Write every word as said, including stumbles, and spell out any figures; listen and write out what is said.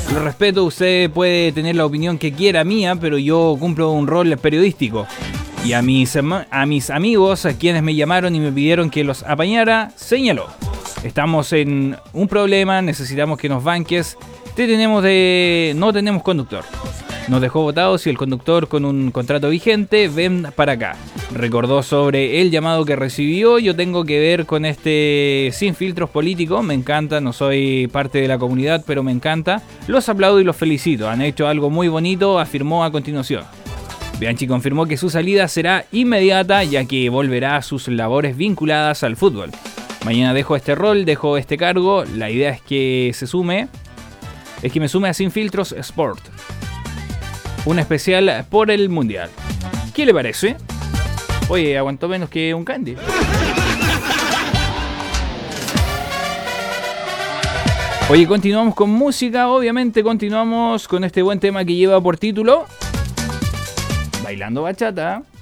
Lo respeto, usted puede tener la opinión que quiera mía, pero yo cumplo un rol periodístico. Y a mis, a mis amigos, a quienes me llamaron y me pidieron que los apañara, señaló: estamos en un problema, necesitamos que nos banques, te tenemos de... no tenemos conductor. Nos dejó votados y el conductor con un contrato vigente, ven para acá. Recordó sobre el llamado que recibió. Yo tengo que ver con este Sin Filtros político. Me encanta, no soy parte de la comunidad, pero me encanta. Los aplaudo y los felicito. Han hecho algo muy bonito, afirmó a continuación. Bianchi confirmó que su salida será inmediata, ya que volverá a sus labores vinculadas al fútbol. Mañana dejo este rol, dejo este cargo. La idea es que se sume, es que me sume a Sin Filtros Sport. Un especial por el Mundial. ¿Qué le parece? Oye, aguantó menos que un candy. Oye, continuamos con música. Obviamente continuamos con este buen tema que lleva por título Bailando Bachata.